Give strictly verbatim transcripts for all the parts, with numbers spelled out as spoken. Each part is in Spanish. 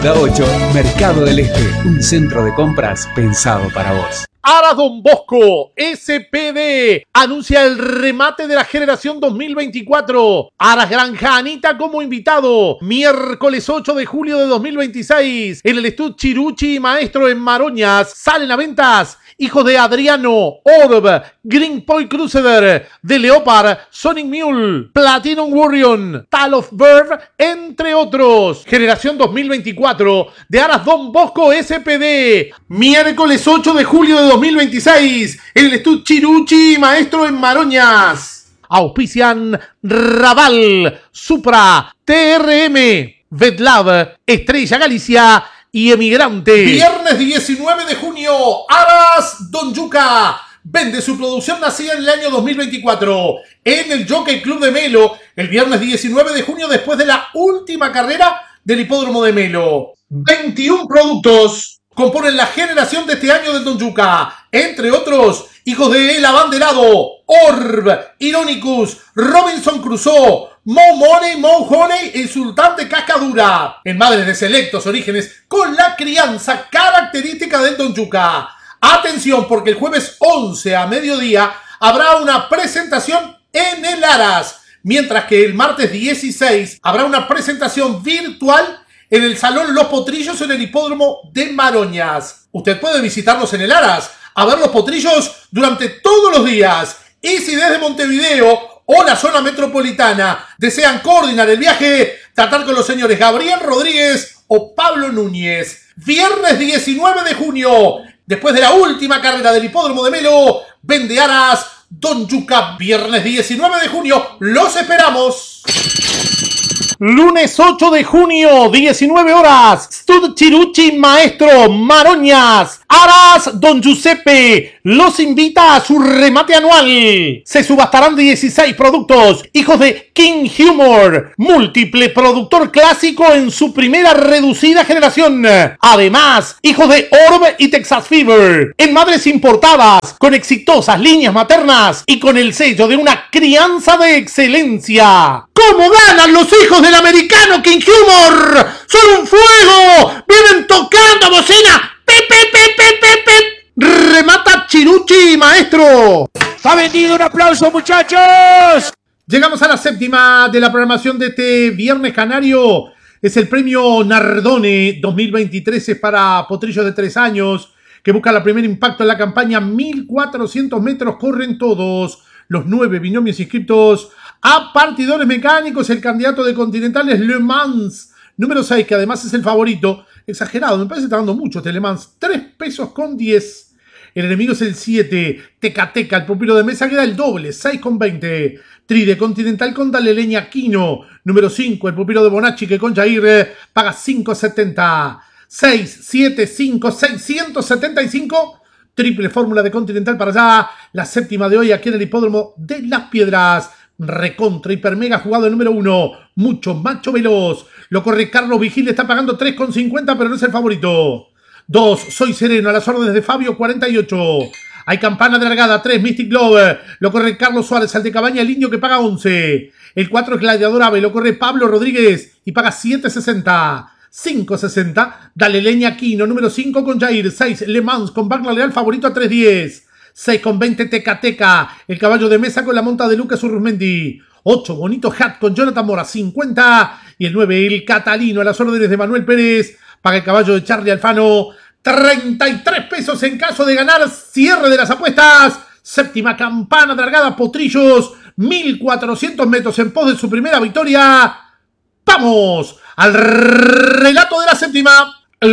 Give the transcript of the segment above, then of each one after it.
Ruta ocho, Mercado del Este, un centro de compras pensado para vos. Aras Don Bosco, S P D, anuncia el remate de la generación dos mil veinticuatro. Aras Granja Anita como invitado. Miércoles ocho de julio de dos mil veintiséis. En el Estud Chiruchi Maestro en Maroñas. Salen a ventas hijos de Adriano, Orb, Green Point Crusader, The Leopard, Sonic Mule, Platinum Warrior, Tal of Bird, entre otros. Generación dos mil veinticuatro de Aras Don Bosco S P D. Miércoles ocho de julio de dos mil veintiséis. En el Estud Chiruchi Maestro en Maroñas. Auspician Raval, Supra, T R M, Vetlab, Estrella Galicia y Emigrante. Viernes diecinueve de junio, Aras Don Yuca vende su producción nacida en el año dos mil veinticuatro en el Jockey Club de Melo, el viernes diecinueve de junio, después de la última carrera del hipódromo de Melo. veintiún productos componen la generación de este año del Don Yuca, entre otros, hijos de El Abanderado, Orb, Ironicus, Robinson Crusoe, Mo Money, Mo Honey y Sultán de Cascadura. En madres de selectos orígenes, con la crianza característica del Don Yuca. Atención, porque el jueves once a mediodía habrá una presentación en el Aras, mientras que el martes dieciséis habrá una presentación virtual en el Salón Los Potrillos en el hipódromo de Maroñas. Usted puede visitarnos en el Aras a ver los potrillos durante todos los días. Y si desde Montevideo o la zona metropolitana desean coordinar el viaje, tratar con los señores Gabriel Rodríguez o Pablo Núñez. Viernes diecinueve de junio, después de la última carrera del hipódromo de Melo, vende Aras Don Yuca. Viernes diecinueve de junio, los esperamos. Lunes ocho de junio, diecinueve horas, Stud Chiruchi Maestro, Maroñas. Aras Don Giuseppe los invita a su remate anual. Se subastarán dieciséis productos, hijos de King Humor, múltiple productor clásico en su primera reducida generación. Además, hijos de Orb y Texas Fever, en madres importadas, con exitosas líneas maternas y con el sello de una crianza de excelencia. ¿Cómo ganan los hijos del americano King Humor? ¡Son un fuego! ¡Vienen tocando bocina! ¡Pip, pip, pip, pip, pip, pip! ¡Remata Chiruchi, maestro! ¡Está vendido! ¡Un aplauso, muchachos! Llegamos a la séptima de la programación de este Viernes Canario. Es el premio Nardone dos mil veintitrés, es para potrillos de tres años que buscan el primer impacto en la campaña. mil cuatrocientos metros corren todos. Los nueve binomios inscritos a partidores mecánicos. El candidato de Continental es Le Mans número seis, que además es el favorito. Exagerado, me parece que está dando mucho este Le Mans. tres pesos con diez. El enemigo es el siete, Tecateca, el pupilo de Mesa, que da el doble, seis con veinte. Tri de Continental con Daleleña Quino, número cinco, el pupilo de Bonacci, que con Jair paga cinco setenta. seis, siete, cinco, seiscientos setenta y cinco. Triple fórmula de Continental para allá. La séptima de hoy aquí en el hipódromo de Las Piedras. Recontra hiper mega jugado el número uno. Mucho macho veloz. Lo corre Carlos Vigil, está pagando tres con cincuenta, pero no es el favorito. dos, Soy Sereno, a las órdenes de Fabio, cuarenta y ocho. Hay campana de largada, tres, Mystic Love. Lo corre Carlos Suárez, al de Cabaña, el indio, que paga once. El cuatro es Gladiador Ave, lo corre Pablo Rodríguez y paga siete sesenta. cinco sesenta, Dale Leña Quino, número cinco con Jair. seis, Le Mans con Bagla Leal, favorito a tres diez. seis con veinte, Tecateca, el caballo de Mesa con la monta de Lucas Urruzmendi. ocho, Bonito Hat con Jonathan Mora, cincuenta. Y el nueve, el Catalino, a las órdenes de Manuel Pérez, paga el caballo de Charlie Alfano, treinta y tres pesos en caso de ganar. Cierre de las apuestas. Séptima campana de largada, potrillos, mil cuatrocientos metros en pos de su primera victoria. ¡Vamos al relato de la séptima!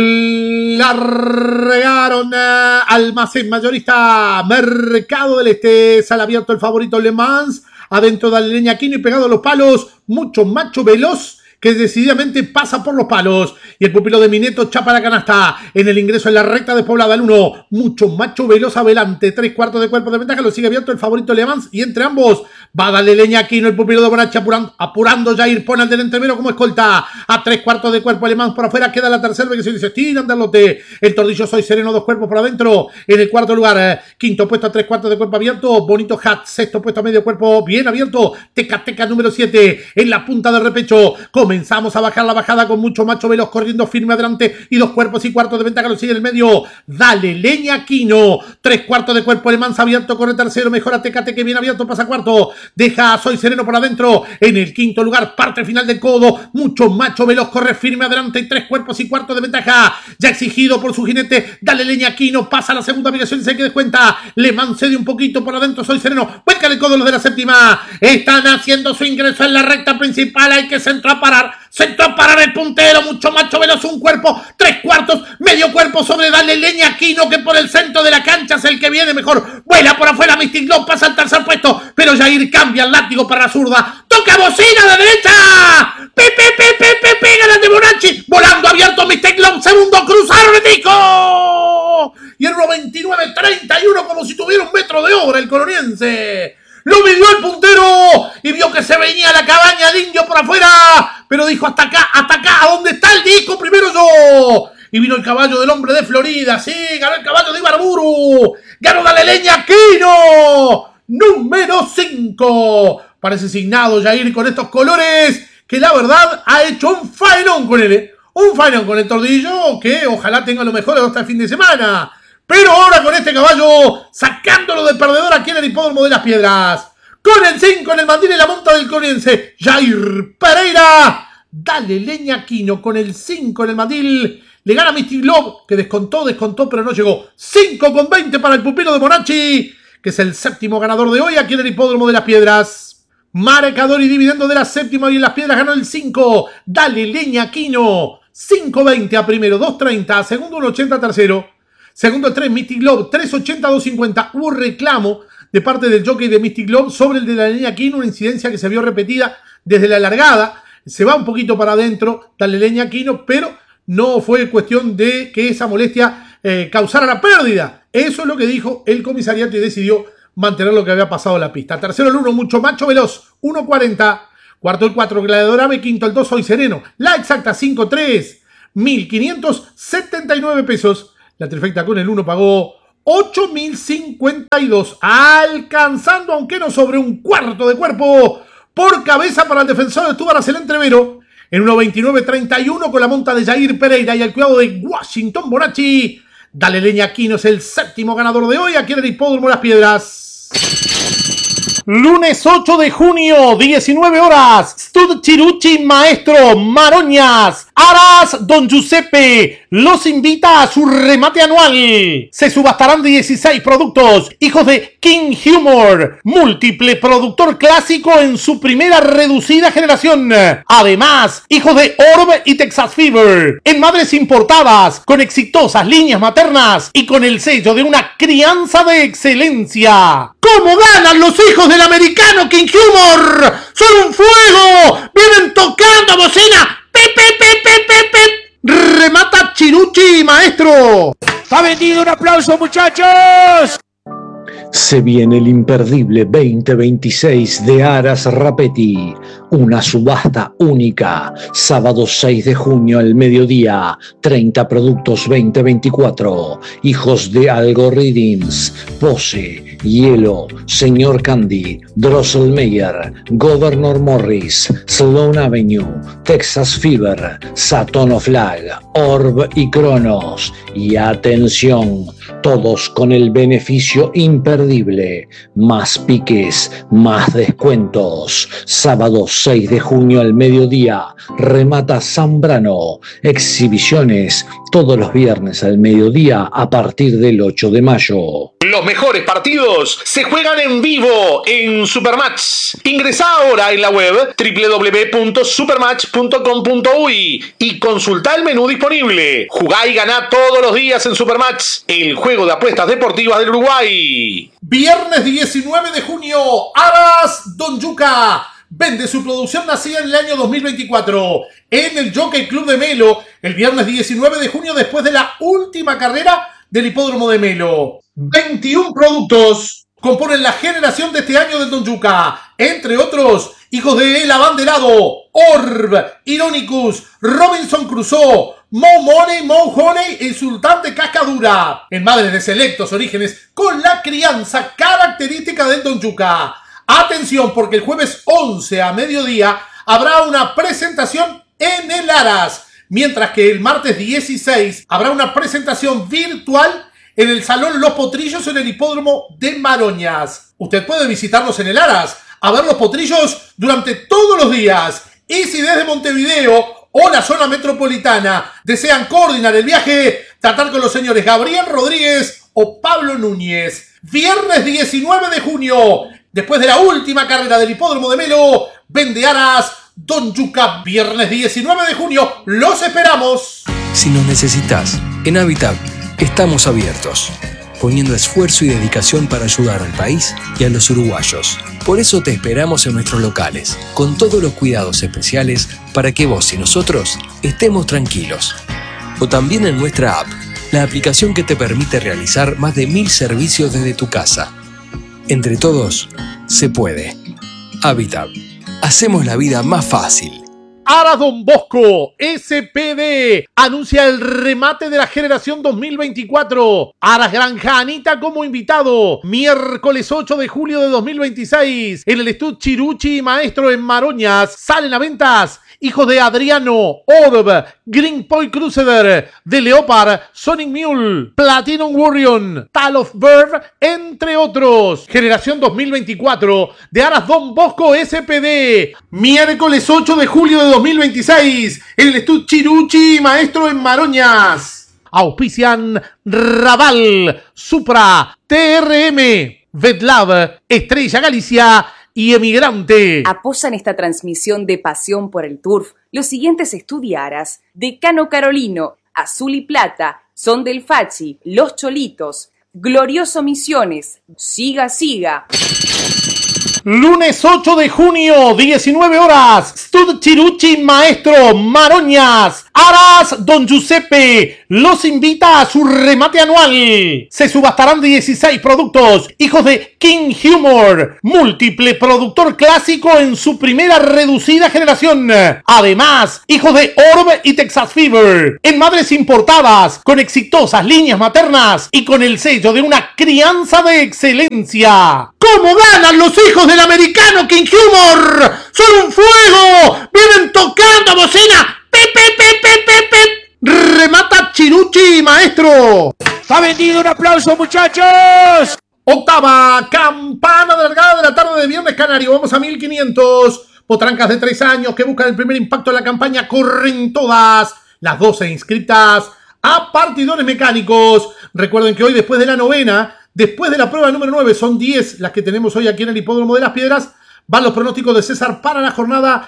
La regaron uh, Almacén Mayorista Mercado del Este. Sale abierto el favorito Le Mans. Adentro de la leña Quino y pegado a los palos. Mucho macho veloz que decididamente pasa por los palos. Y el pupilo de Mineto chapa la canasta. En el ingreso en la recta despoblada el uno. Mucho macho veloz adelante. Tres cuartos de cuerpo de ventaja. Lo sigue abierto el favorito Le Mans. Y entre ambos va a darle leña Aquino. El pupilo de Bonacci apurando, apurando Jair. Pone al del entremero como escolta. A tres cuartos de cuerpo Le Mans por afuera. Queda la tercera que se dice estira Anderlote. El Tordillo Soy Sereno. Dos cuerpos por adentro. En el cuarto lugar. Eh, quinto puesto a tres cuartos de cuerpo abierto. Bonito Hat. Sexto puesto a medio cuerpo bien abierto. Tecateca número siete. En la punta de repecho. Come Comenzamos a bajar la bajada con mucho macho veloz corriendo firme adelante y dos cuerpos y cuartos de ventaja lo sigue en el medio. Dale leña Quino. Tres cuartos de cuerpo, Alemán abierto, corre tercero, mejora Tecate que viene abierto, pasa cuarto. Deja a Soy Sereno por adentro. En el quinto lugar, parte final del codo. Mucho macho veloz corre firme adelante y tres cuerpos y cuartos de ventaja. Ya exigido por su jinete. Dale leña Quino. Pasa a la segunda migración y se que descuenta. Le Man cede un poquito por adentro. Soy Sereno. Vuelca el codo los de la séptima. Están haciendo su ingreso en la recta principal. Hay que centrar a parar. Centro a parar el puntero. Mucho macho veloz. Un cuerpo. Tres cuartos. Medio cuerpo sobre Dale leña Quino, que por el centro de la cancha es el que viene mejor. Vuela por afuera Mystic Love. Pasa al tercer puesto. Pero Jair cambia el látigo para la zurda. Toca bocina de derecha. Pepe, pepe, pepe, pega de Bonacci. Volando abierto Mystic Love. Segundo cruzaron el disco. Y el veintinueve treinta y uno como si tuviera un metro de obra el coloniense. Lo midió el puntero y vio que se venía la cabaña de Indio por afuera. Pero dijo hasta acá, hasta acá. ¿A dónde está el disco? Primero yo. Y vino el caballo del hombre de Florida. Sí, ganó el caballo de Ibarburu. Ganó Dale leña Quino. Número cinco. Parece signado Jair con estos colores, que la verdad ha hecho un faenón con él. ¿eh? Un faenón con el tordillo que ojalá tenga lo mejor hasta el fin de semana. Pero ahora con este caballo, sacándolo de perdedor aquí en el hipódromo de las Piedras. Con el cinco en el mandil y la monta del coloniense, Jair Pereira. Dale leña Quino con el cinco en el mandil. Le gana Mystic Love, que descontó, descontó, pero no llegó. cinco con veinte para el pupilo de Bonacci, que es el séptimo ganador de hoy aquí en el hipódromo de las Piedras. Marcador y dividendo de la séptima y en las Piedras ganó el cinco. Dale leña Quino. cinco veinte a primero, dos treinta a segundo, uno ochenta a tercero. Segundo el tres, Mystic Love, tres ochenta a dos cincuenta. Hubo reclamo de parte del jockey de Mystic Love sobre el de la leña Quino, una incidencia que se vio repetida desde la largada. Se va un poquito para adentro, Dale leña Quino, pero no fue cuestión de que esa molestia eh, causara la pérdida. Eso es lo que dijo el comisariato y decidió mantener lo que había pasado en la pista. Tercero el uno, mucho macho veloz, uno cuarenta. Cuarto el cuatro, Gladiador Ave. Quinto el dos, Soy Sereno. La exacta cinco tres, mil quinientos setenta y nueve pesos. La trifecta con el uno pagó ocho mil cincuenta y dos, alcanzando, aunque no sobre un cuarto de cuerpo, por cabeza para el defensor de Túbar Aracel Entrevero, en uno veintinueve treinta y uno con la monta de Jair Pereira y el cuidado de Washington Bonacci. Dale leña Quino es el séptimo ganador de hoy aquí en el hipódromo Las Piedras. Lunes ocho de junio, diecinueve horas, Stud Chiruchi Maestro Maroñas, Aras Don Giuseppe los invita a su remate anual. Se subastarán dieciséis productos, hijos de King Humor, múltiple productor clásico en su primera reducida generación. Además, hijos de Orb y Texas Fever, en madres importadas, con exitosas líneas maternas y con el sello de una crianza de excelencia. ¿Cómo ganan los hijos del americano King Humor? ¡Son un fuego! ¡Vienen tocando bocina! ¡Pip, pip, pip, pip, pip, pip! ¡Remata Chiruchi, maestro! ¡Está vendido! ¡Un aplauso, muchachos! Se viene el imperdible veinte veintiséis de Aras Rapetti, una subasta única, sábado seis de junio al mediodía, treinta productos veinte veinticuatro, hijos de Algorithms, Pose, Hielo, Señor Candy, Drosselmeyer, Governor Morris, Sloan Avenue, Texas Fever, Saturn Flag, Orb y Cronos. Y atención, todos con el beneficio imperdible, más piques, más descuentos. Sábado seis de junio al mediodía, remata Zambrano, exhibiciones todos los viernes al mediodía a partir del ocho de mayo. Los mejores partidos se juegan en vivo en Supermatch. Ingresá ahora en la web doble u doble u doble u punto supermatch punto com punto uy y consultá el menú disponible. Jugá y ganá todos los días en Supermatch, el juego de apuestas deportivas del Uruguay. Viernes diecinueve de junio, Aras Don Yuca vende su producción nacida en el año dos mil veinticuatro en el Jockey Club de Melo el viernes diecinueve de junio después de la última carrera del hipódromo de Melo. veintiún productos componen la generación de este año del Don Yuca, entre otros, hijos de El Abanderado, Orb, Ironicus, Robinson Crusoe, Mo Money, Mo Honey y Sultán de Cascadura, en madres de selectos orígenes con la crianza característica del Don Yuca. Atención, porque el jueves once a mediodía habrá una presentación en el Aras. Mientras que el martes dieciséis habrá una presentación virtual en el Salón Los Potrillos en el Hipódromo de Maroñas. Usted puede visitarnos en el Aras a ver los potrillos durante todos los días. Y si desde Montevideo o la zona metropolitana desean coordinar el viaje, tratar con los señores Gabriel Rodríguez o Pablo Núñez. Viernes diecinueve de junio, después de la última carrera del Hipódromo de Melo, vende Aras Don Yuca. Viernes diecinueve de junio, los esperamos. Si nos necesitas, en Habitat estamos abiertos, poniendo esfuerzo y dedicación para ayudar al país y a los uruguayos. Por eso te esperamos en nuestros locales, con todos los cuidados especiales para que vos y nosotros estemos tranquilos. O también en nuestra app, la aplicación que te permite realizar más de mil servicios desde tu casa. Entre todos, se puede. Habitat. Hacemos la vida más fácil. Aras Don Bosco S P D anuncia el remate de la generación dos mil veinticuatro. Aras Granja Anita como invitado. Miércoles ocho de julio de dos mil veintiséis en el Estud Chiruchi Maestro en Maroñas. Salen a ventas hijos de Adriano, Orb, Green Point Crusader, de Leopard, Sonic Mule, Platinum Warrior, Tal of Bird, entre otros. Generación dos mil veinticuatro de Aras Don Bosco S P D. Miércoles ocho de julio de dos mil veintiséis en el Estud Chiruchi Maestro en Maroñas. Auspician Raval, Supra, T R M, VetLab, Estrella Galicia y Emigrante. Apoyan esta transmisión de pasión por el turf los siguientes estudiaras: Decano Carolino, Azul y Plata, Son del Fachi, Los Cholitos, Glorioso Misiones, Siga Siga. Lunes ocho de junio, diecinueve horas, Stud Chiruchi Maestro, Maroñas. Aras Don Giuseppe los invita a su remate anual. Se subastarán dieciséis productos, hijos de King Humor, múltiple productor clásico en su primera reducida generación. Además, hijos de Orb y Texas Fever, en madres importadas, con exitosas líneas maternas y con el sello de una crianza de excelencia. ¿Cómo ganan los hijos del americano King Humor? ¡Son un fuego! ¡Viven tocando bocina! ¡Pip, pip, pip, pip, pip, pip! ¡Remata Chiruchi, maestro! ¡Está vendido! ¡Un aplauso, muchachos! Octava campana de largada de la tarde de Viernes Canario. Vamos a mil quinientos. Potrancas de tres años que buscan el primer impacto en la campaña. Corren todas las doce inscritas a partidores mecánicos. Recuerden que hoy, después de la novena, después de la prueba número nueve, son diez las que tenemos hoy aquí en el Hipódromo de las Piedras. Van los pronósticos de César para la jornada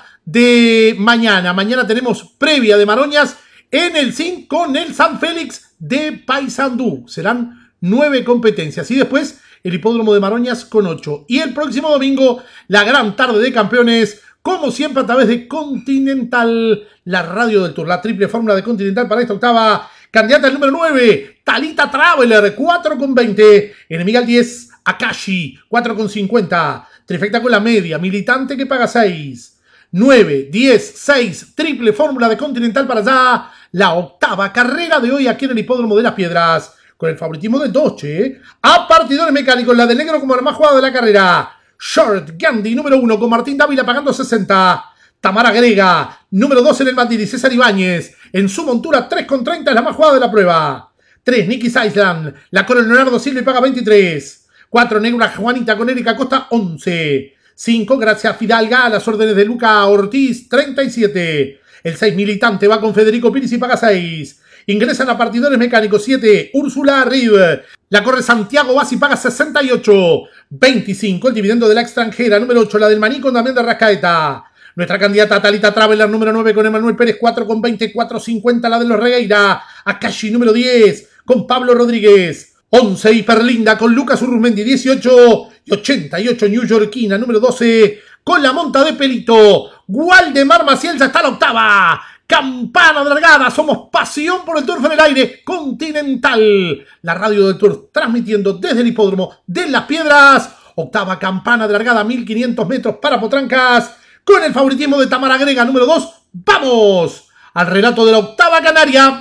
de mañana. Mañana tenemos previa de Maroñas en el C I N con el San Félix de Paysandú. Serán nueve competencias. Y después el Hipódromo de Maroñas con ocho. Y el próximo domingo, la gran tarde de campeones, como siempre a través de Continental, la radio del Tour, la triple fórmula de Continental para esta octava. Candidata al número nueve, Talita Traveler, cuatro con veinte. Enemiga al diez, Akashi, cuatro con cincuenta. Trifecta con la media, Militante que paga seis. nueve, diez, seis, triple fórmula de Continental para allá. La octava carrera de hoy aquí en el Hipódromo de las Piedras. Con el favoritismo de Doche. A partidores mecánicos, la de negro como la más jugada de la carrera. Short Gandhi, número uno, con Martín Dávila pagando sesenta. Tamara Grega, número dos en el Bandini, César Ibáñez. En su montura, tres con treinta es la más jugada de la prueba. tres, Nicky Island. La con el Leonardo Silva y paga veintitrés. cuatro, Negra Juanita con Erika Costa, once. cinco, Gracia Fidalga a las órdenes de Luca Ortiz, treinta y siete. El seis, Militante, va con Federico Piris y paga seis. Ingresan a partidores mecánicos, siete, Úrsula Rive. La corre Santiago Bassi, paga sesenta y ocho. veinticinco, el dividendo de la extranjera, número ocho, la del Maní con Damián de Rascaeta. Nuestra candidata Talita Traveler, número nueve, con Emanuel Pérez, cuatro con veinte, cuatro cincuenta, la de los Regueira. Akashi, número diez, con Pablo Rodríguez. once, Hiperlinda, con Lucas Urrumendi, dieciocho. Y ochenta y ocho, New Yorkina, número doce, con la monta de Pelito. Waldemar Maciel ya está la octava. Campana de largada, somos pasión por el turf en el aire. Continental, la radio del turf, transmitiendo desde el Hipódromo de las Piedras. Octava campana de largada, mil quinientos metros para Potrancas. Con el favoritismo de Tamara Grega, número dos. ¡Vamos! Al relato de la octava canaria.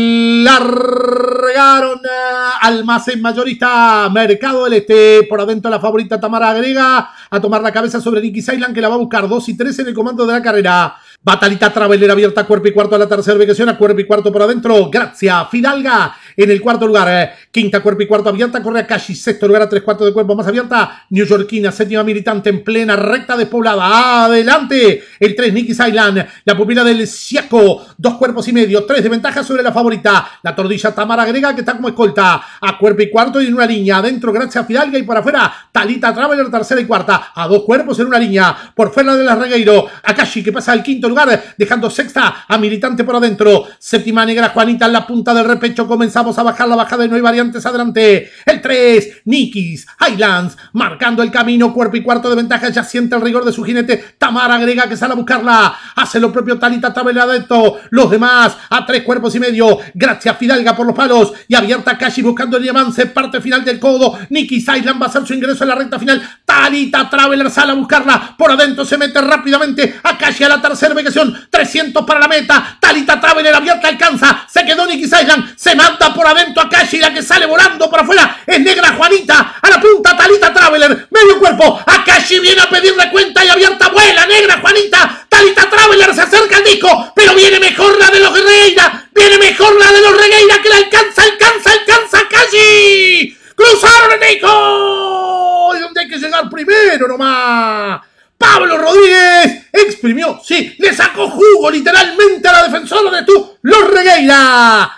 Largaron Almacén Mayorista Mercado del Este. Por adentro la favorita Tamara Grega. A tomar la cabeza sobre Nicky Island, que la va a buscar dos y tres en el comando de la carrera. Va Talita Traveler abierta, cuerpo y cuarto a la tercera ubicación, a cuerpo y cuarto por adentro. Grazia Fidalga en el cuarto lugar. Quinta, cuerpo y cuarto abierta, corre Akashi. Sexto lugar a tres cuartos de cuerpo más abierta. Newyorkina, séptima militante en plena recta despoblada. Adelante. El tres, Nikki Island. La pupila del Siaco. Dos cuerpos y medio. Tres de ventaja sobre la favorita. La tordilla Tamara Grega, que está como escolta. A cuerpo y cuarto y en una línea. Adentro Grazia Fidalga y por afuera Talita Traveler, tercera y cuarta. A dos cuerpos en una línea. Por fuera de la Regueiro. Akashi, que pasa al quinto lugar, dejando sexta a militante por adentro. Séptima negra Juanita en la punta del repecho. Comenzamos a bajar la bajada y no hay variantes adelante. El tres, Nikis Highlands, marcando el camino, cuerpo y cuarto de ventaja. Ya siente el rigor de su jinete Tamara Grega, que sale a buscarla. Hace lo propio Talita Traveler adentro. Los demás a tres cuerpos y medio. Grazia Fidalga por los palos y abierta Akashi buscando el avance. Parte final del codo. Nikis Highlands va a hacer su ingreso en la recta final. Talita Traveler sale a buscarla. Por adentro se mete rápidamente Akashi a la tercera ubicación. trescientos para la meta. Talita Traveler abierta alcanza. Se quedó Nikki Island. Se manda por adentro Akashi. La que sale volando por afuera es negra Juanita. A la punta Talita Traveler. Medio cuerpo. Akashi viene a pedirle cuenta y abierta vuela. Negra Juanita. Talita Traveler se acerca al disco. Pero viene mejor la de los Regueira. Viene mejor la de los Regueira, que la alcanza, alcanza, alcanza Akashi. Cruzaron el disco. Y donde hay que llegar primero nomás. Pablo Rodríguez exprimió, sí, le sacó jugo literalmente a la defensora de tú, los Regueira.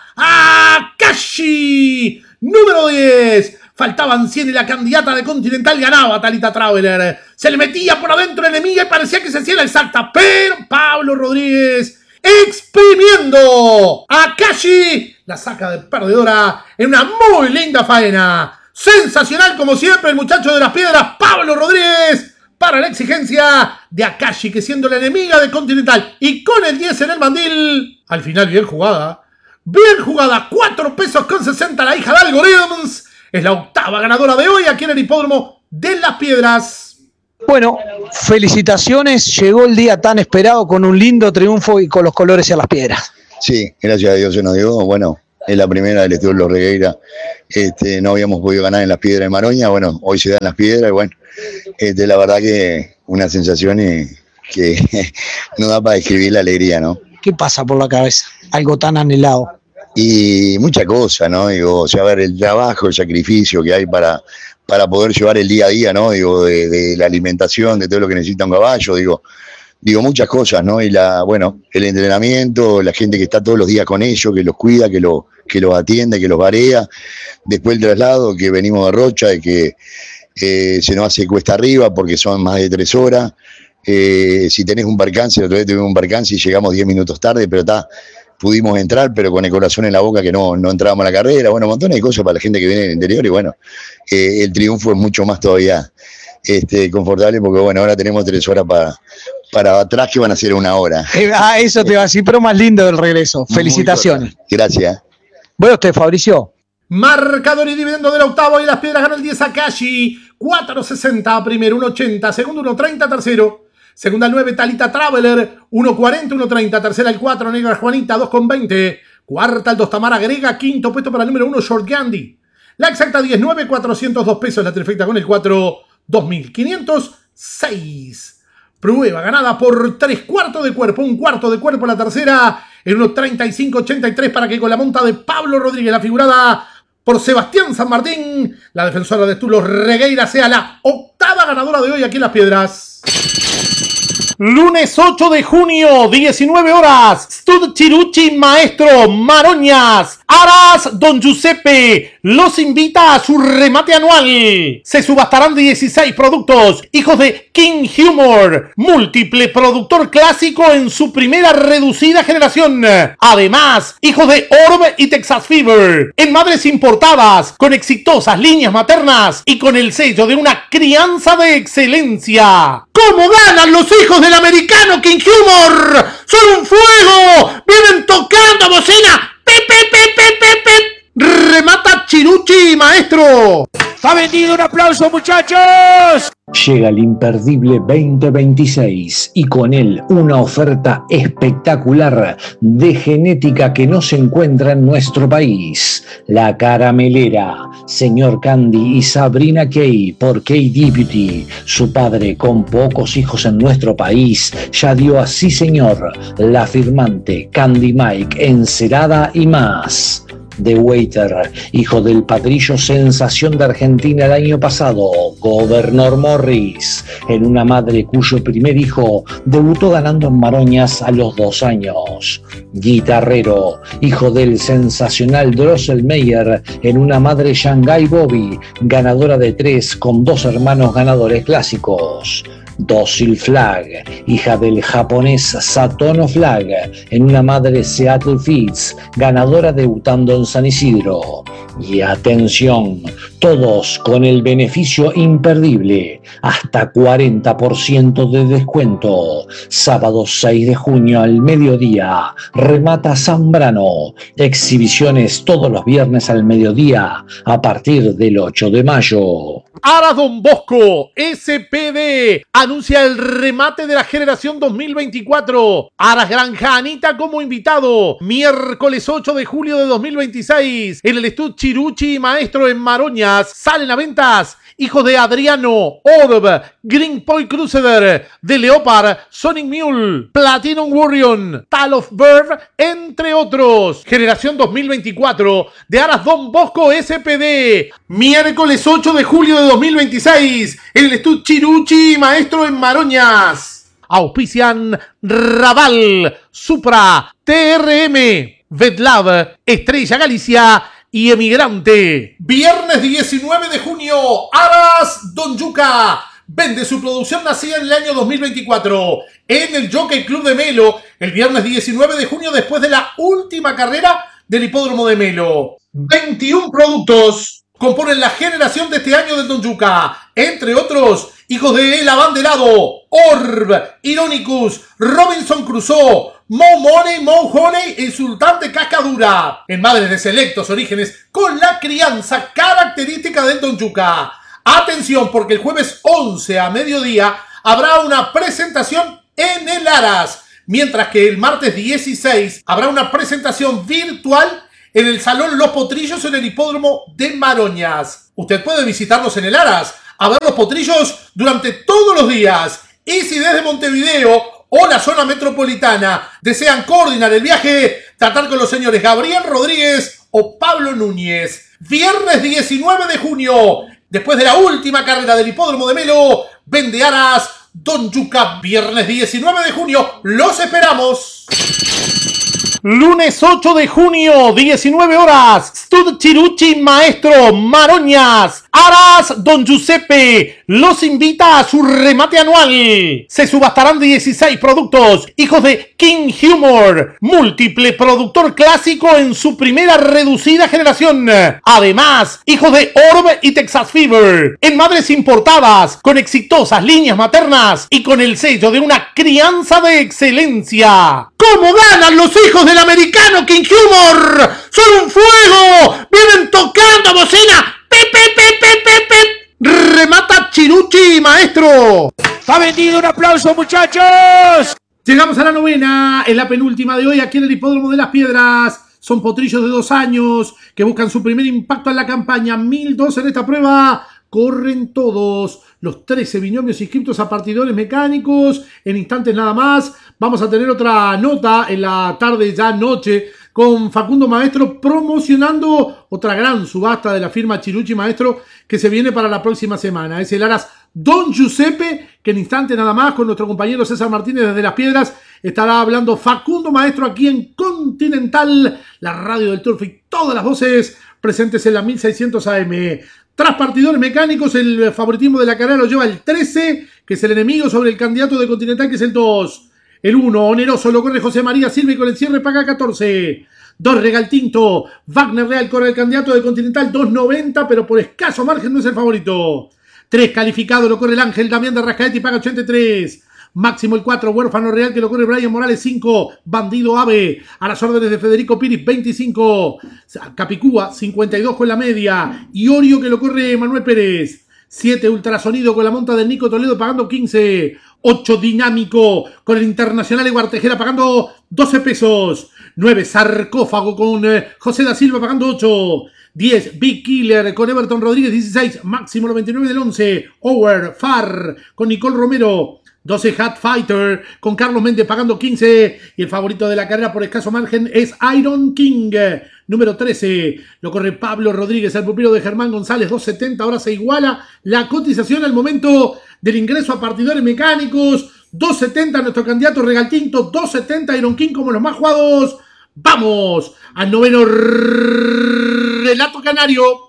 Akashi, número diez. Faltaban cien y la candidata de Continental ganaba Talita Traveler. Se le metía por adentro enemiga y parecía que se hacía la exacta, pero Pablo Rodríguez exprimiendo. Akashi la saca de perdedora en una muy linda faena. Sensacional como siempre el muchacho de las piedras, Pablo Rodríguez, para la exigencia de Akashi, que siendo la enemiga de Continental y con el diez en el mandil, al final bien jugada, bien jugada, cuatro pesos con sesenta la hija de Algorithms, es la octava ganadora de hoy aquí en el hipódromo de Las Piedras. Bueno, felicitaciones, llegó el día tan esperado con un lindo triunfo y con los colores a Las Piedras. Sí, gracias a Dios se nos dio, bueno, es la primera del Estudio Los Regueira, este, no habíamos podido ganar en Las Piedras de Maroña, bueno, hoy se da en Las Piedras y bueno, Este, la verdad que una sensación y, que no da para describir la alegría, ¿no? ¿Qué pasa por la cabeza? Algo tan anhelado. Y mucha cosa, ¿no? Digo, o sea, ver el trabajo, el sacrificio que hay para, para poder llevar el día a día, ¿no? Digo, de, de la alimentación, de todo lo que necesita un caballo, digo, digo muchas cosas, ¿no? Y la, bueno, el entrenamiento, la gente que está todos los días con ellos, que los cuida, que, lo, que los atiende, que los barea. Después el traslado, que venimos de Rocha, de que Eh, se nos hace cuesta arriba porque son más de tres horas. Eh, si tenés un percance, el otro día tuvimos un percance y llegamos diez minutos tarde, pero está, pudimos entrar, pero con el corazón en la boca que no, no entrábamos a la carrera. Bueno, un montón de cosas para la gente que viene del interior y bueno, eh, el triunfo es mucho más todavía este, confortable porque bueno, ahora tenemos tres horas para, para atrás que van a ser una hora. Eh, ah, eso te va a decir, pero más lindo del regreso. Felicitaciones. Gracias. Bueno, usted, Fabricio. Marcador y dividendo del octavo y Las Piedras gana el diez Akashi, cuatro sesenta primero, uno ochenta, segundo uno treinta, tercero, segunda el nueve Talita Traveler, uno cuarenta, uno treinta, tercera el cuatro Negra Juanita, dos veinte, cuarta el dos Tamara Grega, quinto puesto para el número uno Short Gandhi, la exacta diez nueve, cuatrocientos dos pesos, la trifecta con el cuatro, dos mil quinientos seis. Prueba ganada por tres cuartos de cuerpo, un cuarto de cuerpo la tercera, en uno treinta y cinco ochenta y tres para que con la monta de Pablo Rodríguez, la figurada por Sebastián San Martín, la defensora de Estulos Regueira, sea la octava ganadora de hoy aquí en Las Piedras. Lunes ocho de junio, diecinueve horas, Stud Chiruchi Maestro Maroñas, Aras Don Giuseppe, los invita a su remate anual. Se subastarán dieciséis productos, hijos de King Humor, múltiple productor clásico en su primera reducida generación. Además, hijos de Orb y Texas Fever, en madres importadas, con exitosas líneas maternas y con el sello de una crianza de excelencia. ¿Cómo ganan los hijos del americano King Humor? ¡Son un fuego! ¡Vienen tocando bocina! ¡Pip, pip, pip, pip, pip, pip! ¡Remata Chiruchi, maestro! Está vendido, un aplauso, muchachos. Llega el imperdible veinte veintiséis y con él una oferta espectacular de genética que no se encuentra en nuestro país. La Caramelera, Señor Candy y Sabrina Kay por K-Deputy. Su padre, con pocos hijos en nuestro país, ya dio a Sí Señor, la firmante Candy Mike, Encerada y más. The Waiter, hijo del padrillo sensación de Argentina el año pasado, Governor Morris, en una madre cuyo primer hijo debutó ganando en Maroñas a los dos años. Guitarrero, hijo del sensacional Drosselmeyer, en una madre Shanghai Bobby, ganadora de tres con dos hermanos ganadores clásicos. Dócil Flag, hija del japonés Satono Flag, en una madre Seattle Fitz, ganadora debutando en San Isidro. Y atención, todos con el beneficio imperdible, hasta cuarenta por ciento de descuento. Sábado seis de junio al mediodía, remata Zambrano. Exhibiciones todos los viernes al mediodía, a partir del ocho de mayo. Aras Don Bosco, S P D, anuncia el remate de la generación dos mil veinticuatro. Aras Granja Anita como invitado. Miércoles ocho de julio de dos mil veintiséis. En el Estudio Chiruchi Maestro en Maroñas. Salen a ventas hijos de Adriano, Orb, Green Point Crusader, The Leopard, Sonic Mule, Platinum Warrior, Tal of Bird, entre otros. Generación dos mil veinticuatro de Aras Don Bosco S P D. Miércoles ocho de julio de dos mil veintiséis. En el Estudio Chiruchi Maestro en Maroñas. Auspician Raval, Supra, T R M, Vetlab, Estrella Galicia y Emigrante. Viernes diecinueve de junio, Aras Don Yuca vende su producción nacida en el año dos mil veinticuatro en el Jockey Club de Melo el viernes diecinueve de junio después de la última carrera del hipódromo de Melo. veintiún productos componen la generación de este año del Don Yuca, entre otros hijos de El Abanderado, Orb, Ironicus, Robinson Crusoe, Mo Money, Mo Honey e Insultante Cascadura. En madres de selectos orígenes con la crianza característica del Don Yuca. Atención, porque el jueves once a mediodía habrá una presentación en el Aras, mientras que el martes dieciséis habrá una presentación virtual en el Salón Los Potrillos en el hipódromo de Maroñas. Usted puede visitarnos en el Aras a ver los potrillos durante todos los días. Y si desde Montevideo o la zona metropolitana desean coordinar el viaje, tratar con los señores Gabriel Rodríguez o Pablo Núñez. Viernes diecinueve de junio, después de la última carrera del hipódromo de Melo, vende Aras Don Yuca. Viernes diecinueve de junio, los esperamos. Lunes ocho de junio, diecinueve horas, Stud Chiruchi Maestro, Maroñas. Aras Don Giuseppe los invita a su remate anual. Se subastarán dieciséis productos, hijos de King Humor, múltiple productor clásico en su primera reducida generación. Además, hijos de Orb y Texas Fever, en madres importadas, con exitosas líneas maternas y con el sello de una crianza de excelencia. ¿Cómo ganan los hijos del americano King Humor? ¡Son un fuego! ¡Vienen tocando bocina! ¡Pip, pip, pip, pip, pip, pip! ¡Remata Chiruchi, maestro! ¡Está vendido! ¡Un aplauso, muchachos! Llegamos a la novena, en la penúltima de hoy, aquí en el Hipódromo de las Piedras. Son potrillos de dos años que buscan su primer impacto en la campaña. mil dos en esta prueba. Corren todos los trece binomios inscritos a partidores mecánicos. En instantes nada más. Vamos a tener otra nota en la tarde, ya noche, con Facundo Maestro promocionando otra gran subasta de la firma Chiruchi Maestro que se viene para la próxima semana. Es el Aras Don Giuseppe, que en instante nada más con nuestro compañero César Martínez desde Las Piedras estará hablando Facundo Maestro aquí en Continental, la radio del Turf y todas las voces presentes en la mil seiscientos A M. Tras partidores mecánicos, el favoritismo de la carrera lo lleva el trece, que es el enemigo sobre el candidato de Continental, que es el dos. El uno, oneroso, lo corre José María Silva y con el cierre paga catorce. dos, Regal Tinto. Wagner Real corre el candidato de Continental, dos noventa, pero por escaso margen no es el favorito. tres, Calificado, lo corre el Ángel Damián de Rascaete y paga ochenta y tres. Máximo el cuatro, Huérfano Real, que lo corre Brian Morales. cinco, Bandido Ave, a las órdenes de Federico Piris. veinticinco, Capicúa, cincuenta y dos con la media. Iorio, que lo corre Manuel Pérez. siete, Ultrasonido con la monta del Nico Toledo pagando quince. ocho, Dinámico con el Internacional de Guartejera pagando doce pesos. nueve, Sarcófago con eh, José da Silva pagando ocho. diez, Big Killer con Everton Rodríguez. dieciséis, Máximo noventa y nueve del once. Over Far con Nicole Romero. doce, Hat Fighter con Carlos Méndez pagando quince. Y el favorito de la carrera por escaso margen es Iron King. Número trece, lo corre Pablo Rodríguez, el pupilo de Germán González, dos setenta. Ahora se iguala la cotización al momento del ingreso a partidores mecánicos. dos setenta nuestro candidato Regaltinto, dos setenta Iron King como los más jugados. Vamos al noveno relato canario.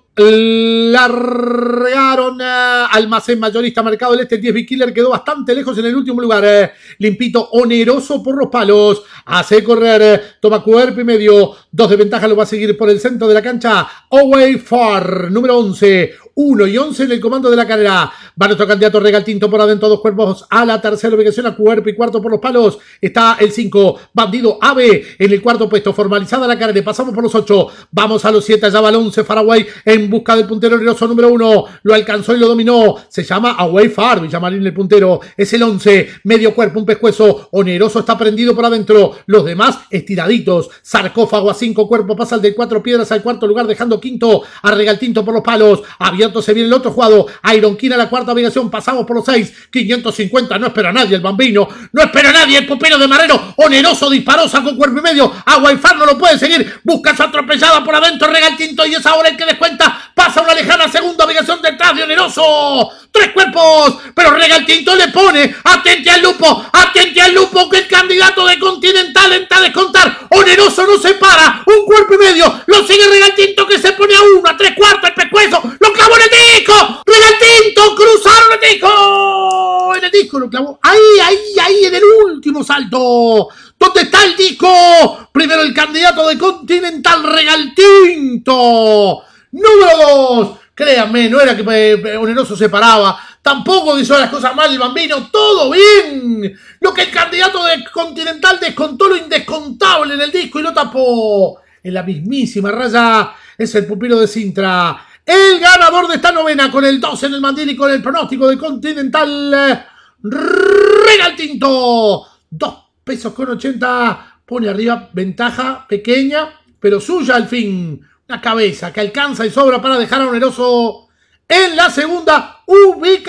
Largaron uh, Almacén Mayorista Mercado del Este. El diez Big Killer quedó bastante lejos en el último lugar. Eh, limpito, oneroso por los palos. Hace correr, eh, toma cuerpo y medio. Dos de ventaja, lo va a seguir por el centro de la cancha. Away Far, número once. uno y once en el comando de la carrera. Va nuestro candidato Regaltinto por adentro, dos cuerpos a la tercera ubicación, a cuerpo y cuarto por los palos. Está el cinco, Bandido Ave en el cuarto puesto, formalizada la carrera. Pasamos por los ocho, vamos a los siete, allá va el once, Faraway en busca del puntero oneroso número uno. Lo alcanzó y lo dominó. Se llama Away Far, Villamarín el puntero. Es el once, medio cuerpo, un pescuezo. Oneroso está prendido por adentro. Los demás estiraditos. Sarcófago a cinco cuerpos, pasa el de cuatro piedras al cuarto lugar, dejando quinto a Regaltinto por los palos. Abierto se viene el otro jugado. Iron King a la cuarta ubicación. Pasamos por los seis. quinientos cincuenta. No espera a nadie el Bambino. No espera a nadie el pupilo de Marrero. Oneroso disparó, sacó cuerpo y medio. Aguaifar no lo puede seguir. Busca su atropellada por adentro Regaltinto. Y es ahora el que descuenta. Pasa una lejana segunda ubicación detrás de Oneroso. Tres cuerpos. Pero Regaltinto le pone. Atente al lupo. Atente al lupo que el candidato de Continental entra a descontar. Oneroso no se para. Un cuerpo y medio. Lo sigue Regaltinto que se pone a uno. A tres cuartos el pescuezo. Lo clavó en el disco. Regaltinto. Cruzaron el disco. En el disco lo clavó. Ahí, ahí, ahí en el último salto. ¿Dónde está el disco? Primero el candidato de Continental Regaltinto. Número dos. Créanme, no era que eh, Oneroso se paraba. Tampoco hizo las cosas mal el Bambino. Todo bien. Lo que el candidato de Continental descontó lo indescontable en el disco y lo tapó. En la mismísima raya es el pupilo de Sintra. El ganador de esta novena con el doce en el mandil y con el pronóstico de Continental Regaltinto. Dos pesos con ochenta. Pone arriba ventaja pequeña, pero suya al fin. Una cabeza que alcanza y sobra para dejar a Oneroso en la segunda ubicación.